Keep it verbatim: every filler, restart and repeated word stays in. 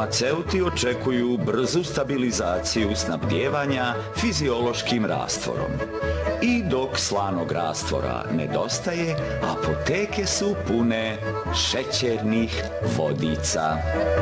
Farmaceuti očekuju brzu stabilizaciju snabdijevanja fiziološkim rastvorom. I dok slanog rastvora nedostaje, apoteke su pune šećernih vodica.